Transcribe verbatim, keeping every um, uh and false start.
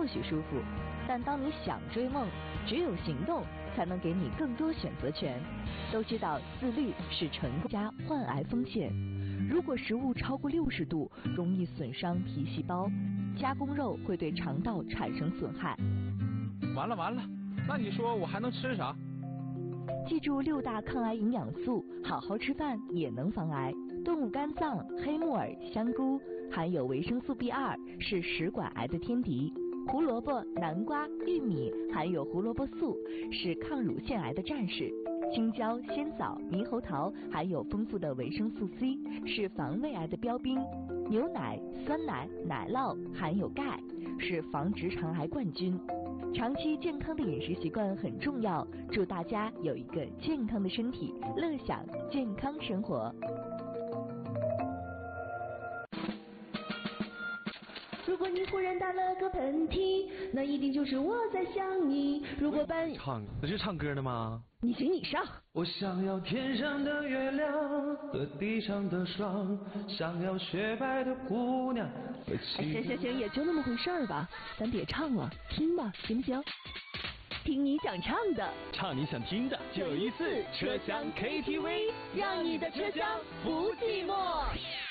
或许舒服，但当你想追梦，只有行动才能给你更多选择权。都知道自律是成功加患癌风险。如果食物超过六十度，容易损伤皮细胞，加工肉会对肠道产生损害。 完了完了，那你说我还能吃啥？ 记住六大抗癌营养素，好好吃饭也能防癌。动物肝脏、黑木耳、香菇含有维生素 B 二， 是食管癌的天敌。胡萝卜、南瓜、玉米含有胡萝卜素，是抗乳腺癌的战士。青椒、鲜枣、猕猴桃含有丰富的维生素 C， 是防胃癌的标兵。牛奶、酸奶、奶酪含有钙，是防直肠癌冠军。长期健康的饮食习惯很重要，祝大家有一个健康的身体，乐享健康生活。 如果你忽然打了个喷嚏，那一定就是我在想你。如果班唱那是唱歌的吗？ 你行你上。 我想要天上的月亮和地上的霜，想要雪白的姑娘。 哎，行行行，也就那么回事儿吧，咱别唱了，听吧，行不行？听你想唱的， 唱你想听的， 九一四车厢 K T V， 让你的车厢不寂寞。